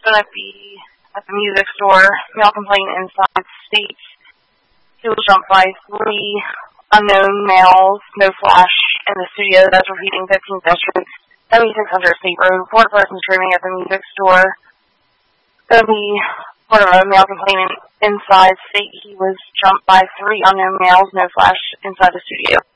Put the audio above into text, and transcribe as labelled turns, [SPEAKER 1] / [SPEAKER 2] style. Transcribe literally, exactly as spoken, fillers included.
[SPEAKER 1] gonna be at the music store. Male complainant inside states he was jumped by three unknown males, no flash in the studio. That's repeating fifteenth District, seventy-six hundred State Road. Four persons screaming at the music store. Gonna be part of a male complainant inside state he was jumped by three unknown males, no flash inside the studio.